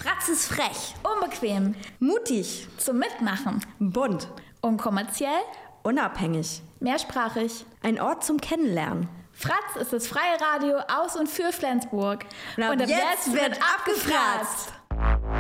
Fratz ist frech, unbequem, mutig, zum Mitmachen, bunt, unkommerziell, unabhängig, mehrsprachig. ein Ort zum Kennenlernen. Fratz ist das freie Radio aus und für Flensburg. Und ab jetzt wird abgefratzt!